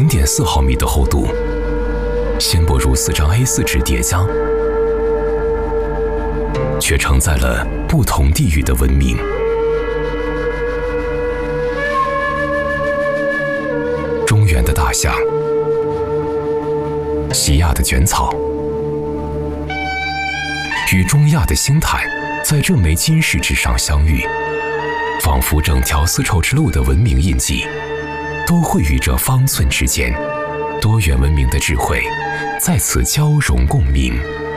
0.4毫米的厚度，纤薄如4张A4纸叠加，却承载了不同地域的文明。中原的大象，西亚的卷草，与中亚的星泰在这枚金石之上相遇，仿佛整条丝绸之路的文明印记，都会于这方寸之间，多元文明的智慧在此交融共鸣。